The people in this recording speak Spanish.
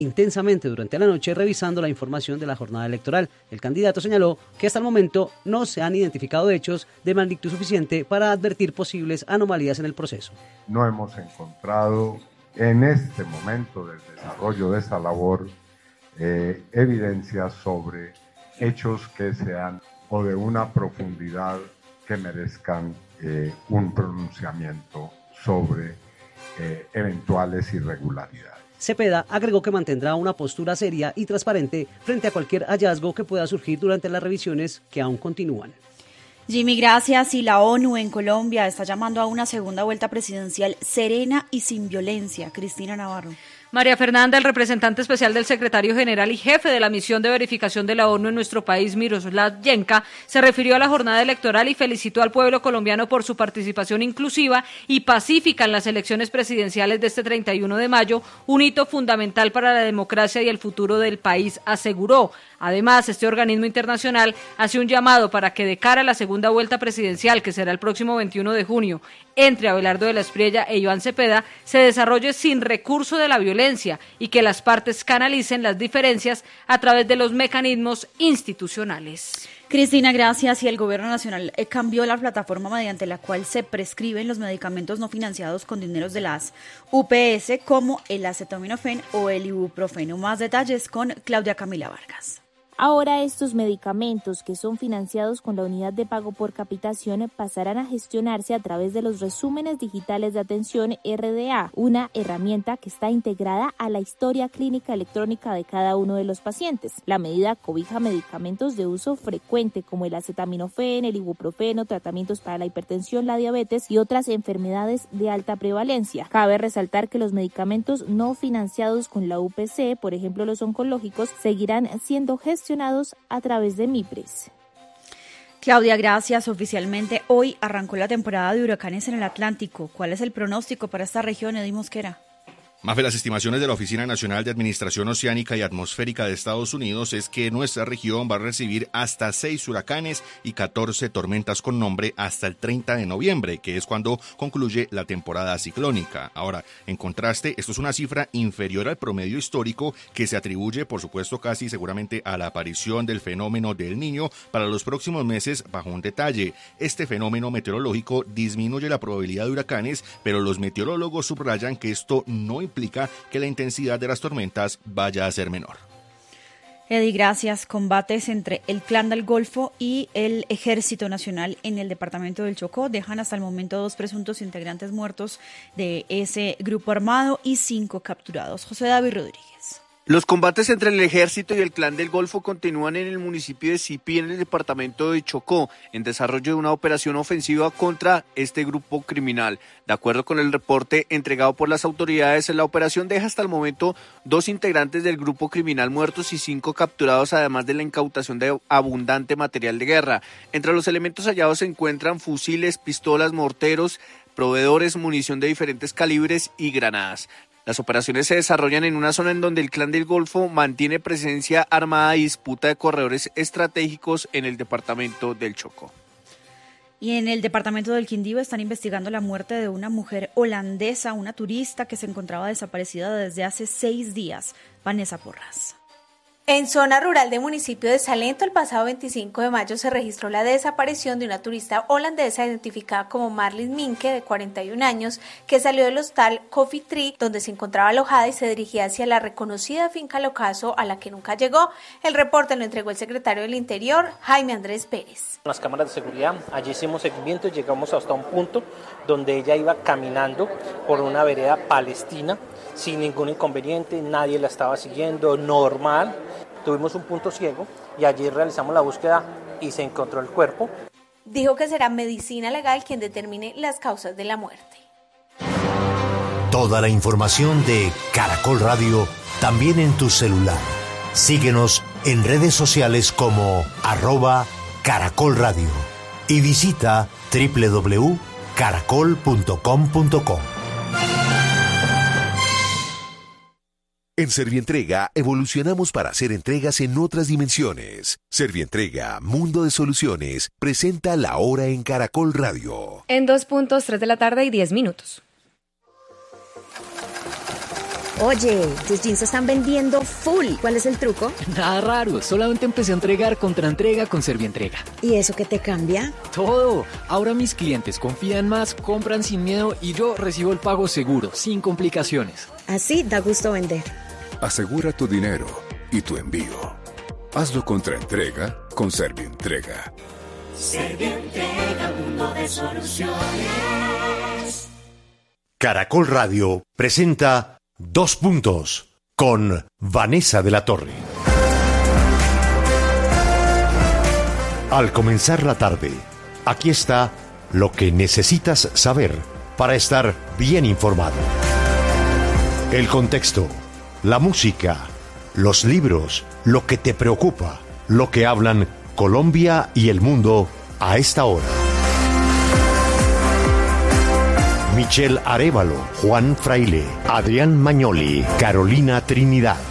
intensamente durante la noche revisando la información de la jornada electoral. El candidato señaló que hasta el momento no se han identificado hechos de magnitud suficiente para advertir posibles anomalías en el proceso. No hemos encontrado en este momento del desarrollo de esa labor evidencias sobre hechos que sean o de una profundidad que merezcan un pronunciamiento sobre eventuales irregularidades. Cepeda agregó que mantendrá una postura seria y transparente frente a cualquier hallazgo que pueda surgir durante las revisiones que aún continúan. Jimmy, gracias. Y la ONU en Colombia está llamando a una segunda vuelta presidencial serena y sin violencia. Cristina Navarro. María Fernanda, el representante especial del secretario general y jefe de la misión de verificación de la ONU en nuestro país, Miroslav Yenka, se refirió a la jornada electoral y felicitó al pueblo colombiano por su participación inclusiva y pacífica en las elecciones presidenciales de este 31 de mayo, un hito fundamental para la democracia y el futuro del país, aseguró. Además, este organismo internacional hace un llamado para que de cara a la segunda vuelta presidencial, que será el próximo 21 de junio, entre Abelardo de la Espriella e Iván Cepeda, se desarrolle sin recurso de la violencia y que las partes canalicen las diferencias a través de los mecanismos institucionales. Cristina, gracias. Y el Gobierno Nacional cambió la plataforma mediante la cual se prescriben los medicamentos no financiados con dineros de las UPS, como el acetaminofén o el ibuprofeno. Más detalles con Claudia Camila Vargas. Ahora estos medicamentos que son financiados con la unidad de pago por capitación pasarán a gestionarse a través de los resúmenes digitales de atención RDA, una herramienta que está integrada a la historia clínica electrónica de cada uno de los pacientes. La medida cobija medicamentos de uso frecuente como el acetaminofén, el ibuprofeno, tratamientos para la hipertensión, la diabetes y otras enfermedades de alta prevalencia. Cabe resaltar que los medicamentos no financiados con la UPC, por ejemplo los oncológicos, seguirán siendo gestionados a través de MIPRES. Claudia, gracias. Oficialmente hoy arrancó la temporada de huracanes en el Atlántico. ¿Cuál es el pronóstico para esta región, Eddy Mosquera? Mafe, las estimaciones de la Oficina Nacional de Administración Oceánica y Atmosférica de Estados Unidos es que nuestra región va a recibir hasta 6 huracanes y 14 tormentas con nombre hasta el 30 de noviembre, que es cuando concluye la temporada ciclónica. Ahora, en contraste, esto es una cifra inferior al promedio histórico que se atribuye, por supuesto, casi seguramente a la aparición del fenómeno del Niño para los próximos meses bajo un detalle. Este fenómeno meteorológico disminuye la probabilidad de huracanes, pero los meteorólogos subrayan que esto no implica que la intensidad de las tormentas vaya a ser menor. Eddy, gracias. Combates entre el Clan del Golfo y el Ejército Nacional en el departamento del Chocó dejan hasta el momento 2 presuntos integrantes muertos de ese grupo armado y 5 capturados. José David Rodríguez. Los combates entre el ejército y el Clan del Golfo continúan en el municipio de Sipí, en el departamento de Chocó, en desarrollo de una operación ofensiva contra este grupo criminal. De acuerdo con el reporte entregado por las autoridades, la operación deja hasta el momento 2 integrantes del grupo criminal muertos y 5 capturados, además de la incautación de abundante material de guerra. Entre los elementos hallados se encuentran fusiles, pistolas, morteros, proveedores, munición de diferentes calibres y granadas. Las operaciones se desarrollan en una zona en donde el Clan del Golfo mantiene presencia armada y disputa de corredores estratégicos en el departamento del Chocó. Y en el departamento del Quindío están investigando la muerte de una mujer holandesa, una turista que se encontraba desaparecida desde hace 6 días. Vanessa Porras. En zona rural del municipio de Salento, el pasado 25 de mayo se registró la desaparición de una turista holandesa identificada como Marlene Minke, de 41 años, que salió del hostal Coffee Tree, donde se encontraba alojada y se dirigía hacia la reconocida finca Locaso, a la que nunca llegó. El reporte lo entregó el secretario del Interior, Jaime Andrés Pérez. Las cámaras de seguridad, allí hicimos seguimiento y llegamos hasta un punto donde ella iba caminando por una vereda palestina sin ningún inconveniente, nadie la estaba siguiendo, normal. Tuvimos un punto ciego y allí realizamos la búsqueda y se encontró el cuerpo. Dijo que será medicina legal quien determine las causas de la muerte. Toda la información de Caracol Radio también en tu celular. Síguenos en redes sociales como @Caracol Radio y visita www.caracol.com.co. En Servientrega evolucionamos para hacer entregas en otras dimensiones. Servientrega, Mundo de Soluciones, presenta La Hora en Caracol Radio. En 2 puntos, 3 de la tarde y 10 minutos. Oye, tus jeans se están vendiendo full. ¿Cuál es el truco? Nada raro, solamente empecé a entregar contraentrega con Servientrega. ¿Y eso qué te cambia? Todo. Ahora mis clientes confían más, compran sin miedo y yo recibo el pago seguro, sin complicaciones. Así da gusto vender. Asegura tu dinero y tu envío. Hazlo contraentrega con Servientrega. Servientrega, mundo de soluciones. Caracol Radio presenta 2 Puntos con Vanessa de la Torre. Al comenzar la tarde, aquí está lo que necesitas saber para estar bien informado. El contexto, la música, los libros, lo que te preocupa, lo que hablan Colombia y el mundo a esta hora. Michelle Arévalo, Juan Fraile, Adrián Magnoli, Carolina Trinidad.